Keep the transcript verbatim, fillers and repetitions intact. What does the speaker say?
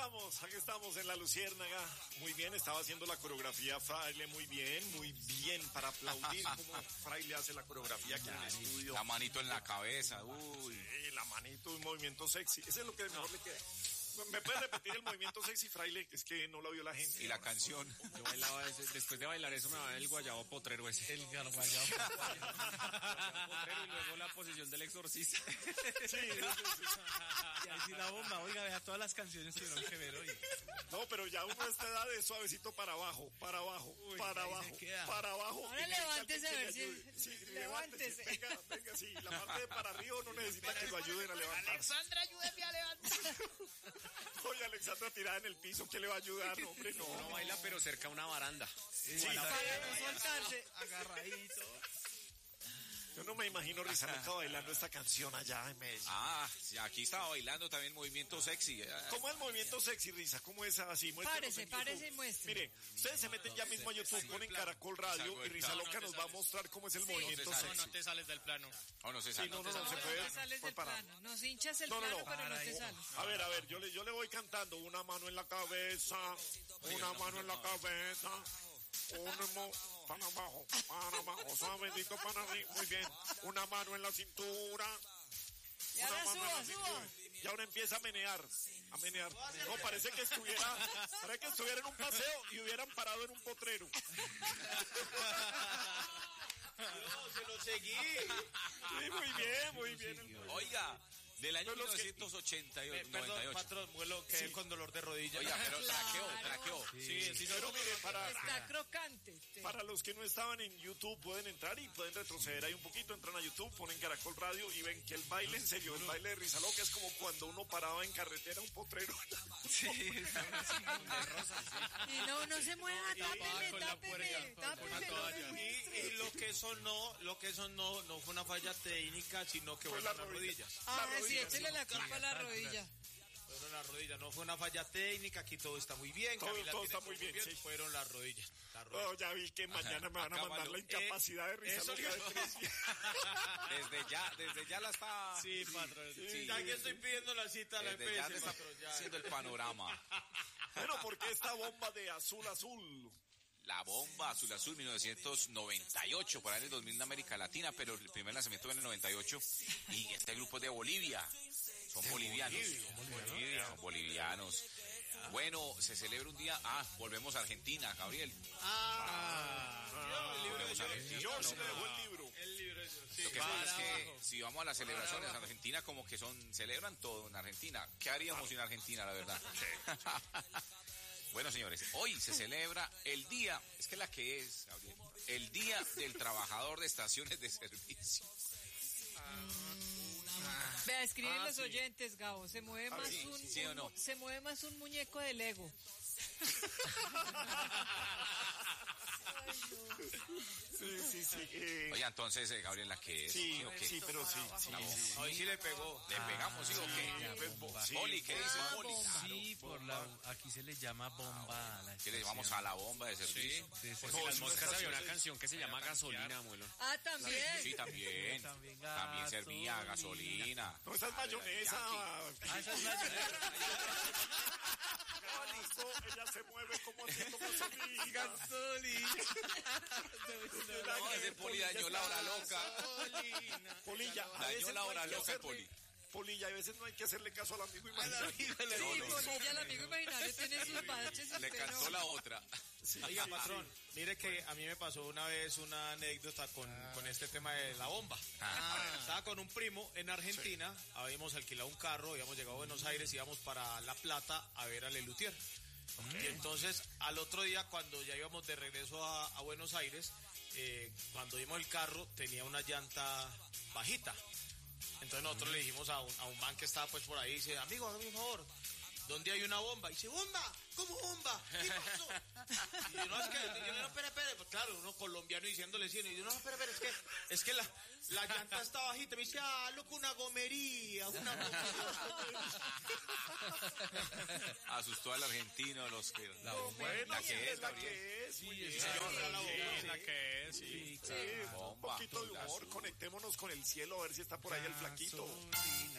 estamos, aquí estamos en La Luciérnaga. Muy bien, estaba haciendo la coreografía Fraile, muy bien, muy bien, para aplaudir cómo Fraile hace la coreografía aquí en el estudio. La manito en la cabeza, uy. Sí, la manito, un movimiento sexy, ese es lo que mejor le queda. ¿Me puedes repetir el movimiento sexy, Fraile? Es que no lo vio la gente. Y la canción. Yo bailaba ese, después de bailar eso me va el guayabo potrero ese. El guayabo potrero. Potrero y luego la posición del exorcista. Sí, sí, sí. Y ahí sí la bomba, oiga, vea, todas las canciones tuvieron que ver hoy. No, pero ya uno a esta edad es suavecito para abajo, para abajo, Uy, para ahí abajo, se queda. para abajo. Ahora levántese a ver si... Sí, levántese. Venga, venga, sí, la parte de para arriba no necesita que lo ayuden a levantar. Alexandra, ayúdeme a levantar. Oye, Alexandra tirada en el piso, ¿qué le va a ayudar? No, hombre, no. Uno baila pero cerca a una baranda. Sí, Para no soltarse. Agarradito. Yo no me imagino Rizaloca bailando esta canción allá en Medellín. Ah, sí, aquí estaba bailando también movimiento sexy. ¿Cómo es el movimiento sexy, Riza? ¿Cómo es así? Muéstrenos Párese, en YouTube. párese y muestre. Mire, ustedes se meten ya mismo a YouTube, ponen Caracol Radio y Rizaloca nos va a mostrar cómo es el movimiento no se sexy. sale. No te sales del plano. Oh, no se Sí, sale. no, no, no, No, se no puede. te sales Fue del para- plano. Nos hinchas el No, no, plano, no. pero no Para te ahí. sales. A ver, a ver, yo le, yo le voy cantando una mano en la cabeza, una mano en la cabeza, una mo- para abajo, para abajo, suavecito para arriba, muy bien, una mano en la cintura, Y ahora una mano en la suba, suba. cintura, y ahora empieza a menear, a menear. No, parece que estuviera, parece que estuviera en un paseo y hubieran parado en un potrero. No, se lo seguí. Sí, muy bien, muy bien. Oiga, del año Pero los que- mil novecientos ochenta y ocho, Eh, perdón, noventa y ocho. patrón, vuelo, quedé Sí. con dolor de rodilla. Oiga, pero traqueó, Claro. traqueó. sí, sí, Pero mire, para, Está crocante. este. Para los que no estaban en YouTube, pueden entrar y pueden retroceder ahí un poquito, entran a YouTube, ponen Caracol Radio y ven que el baile, en serio, el baile de Rizaloca es como cuando uno paraba en carretera un potrero. Sí, estaba así de rosas. Y no, no se mueva, tápeme, con la tápeme, puerta, tápeme, con la no toalla. me Y, muestre. y lo que eso no, lo que eso no, no fue una falla técnica, sino que Fue fueron la las rodilla. rodillas. Ah, la sí, rodilla, échale sí. la culpa a la rodilla. Fueron las rodillas, no fue una falla técnica, aquí todo está muy bien. Todo- Camila todo tiene está muy bien, sí. Fueron las rodillas. Las rodillas. Oh, ya vi que mañana me van a mandar Acábalo. la incapacidad de eso Rizaloca de que- tres días. Desde ya, desde ya la está. Sí, patrón. sí, ya sí, que estoy pidiendo la cita a la Desde ya E P te S, está patrón, ya. haciendo el panorama. Bueno, porque esta bomba de azul azul. La bomba azul azul mil novecientos noventa y ocho, por ahí en el dos mil en América Latina, pero el primer lanzamiento fue en el noventa y ocho y este grupo es de Bolivia. Son bolivianos. Bolivia, son bolivianos. Bueno, se celebra un día. Ah, volvemos a Argentina, Gabriel. Ah, el libro de Volvemos a George. Argentina. George le dejó el libro. El libro de George, sí. Lo que pasa es que si vamos a las celebraciones en Argentina, como que son, celebran todo en Argentina. ¿Qué haríamos sin Argentina, la verdad? Bueno, señores, hoy se celebra el día, es que la que es, Gabriel, el Día del Trabajador de Estaciones de Servicio. Vea, escriben Ah, los sí. oyentes, Gabo. Se mueve más sí, un, sí, sí o un- no. se mueve más un muñeco de Lego. Sí, sí, sí. eh, Oye, entonces, eh, Gabriel, la que es. sí, ¿o qué? sí, pero sí. sí, sí. Hoy sí le pegó. ¿Le pegamos, sí o qué? Pues, bo- sí. Boli, ¿qué dice Ah, Boli? bomba. Sí, por la, aquí se le llama bomba a la ¿Qué le llamamos a la bomba de servicio? Sí, Porque No, las es una moscas había una estación- canción que se llama Gasolina, abuelo. Ah, también. Sí, también. También También servía gasolina. No, esa es mayonesa. Ah, esa es la Listo, ella se mueve como haciendo gasolina. gasolina. No, ese Poli dañó la hora loca. Polilla, a Dañó veces la no hora hay que loca, hacerle- Poli. Polilla, a veces no hay que hacerle caso al amigo imaginario. Sí, Polilla, el amigo imaginario tiene sus baches. y Le usted cantó no. la otra. Oiga, patrón, mire que a mí me pasó una vez una anécdota con, con este tema de la bomba. Ah. Estaba con un primo en Argentina, habíamos alquilado un carro, habíamos llegado a Buenos Aires, íbamos para La Plata a ver a Lelutier. Y entonces, al otro día, cuando ya íbamos de regreso a, a Buenos Aires, eh, cuando vimos el carro, tenía una llanta bajita. Entonces nosotros le dijimos a un, a un man que estaba pues por ahí, dice, amigo, hágame un favor, ¿dónde hay una bomba? Y dice, ¿bomba? ¿Cómo bomba? ¿Qué pasó? Y yo, no, es que, y yo, no, espera, espera, pues claro, uno colombiano diciéndole sí, y yo, no, espera, espera, es que, es que la, la llanta está bajita, me dice, ah, loco, una gomería, una gomería. Asustó al argentino, los que... La bomba. Bueno, La sí, que es, la Gabriel. que es. Muy bien. señor, la bomba. Sí, La que es, sí. sí, un Bomba. poquito de humor. Conectémonos con el cielo a ver si está por ahí el flaquito. Gasolina.